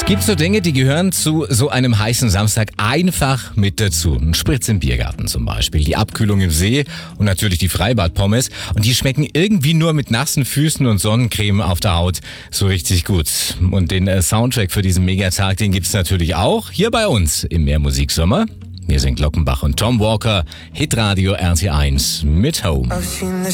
Gibt so Dinge, die gehören zu so einem heißen Samstag einfach mit dazu. Ein Spritz im Biergarten zum Beispiel, die Abkühlung im See und natürlich die Freibadpommes. Und die schmecken irgendwie nur mit nassen Füßen und Sonnencreme auf der Haut so richtig gut. Und den Soundtrack für diesen Megatag, den gibt's natürlich auch hier bei uns im Mehrmusiksommer. Wir sind Glockenbach und Tom Walker, Hitradio RT1 mit Home.